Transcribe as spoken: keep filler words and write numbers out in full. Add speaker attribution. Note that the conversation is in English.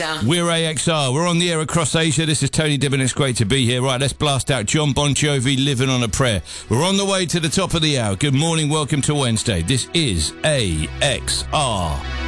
Speaker 1: We're A X R. We're on the air across Asia. This is Tony Dibbin. It's great to be here. Right, let's blast out John Bon Jovi, Living on a Prayer. We're on the way to the top of the hour. Good morning. Welcome to Wednesday. This is A X R.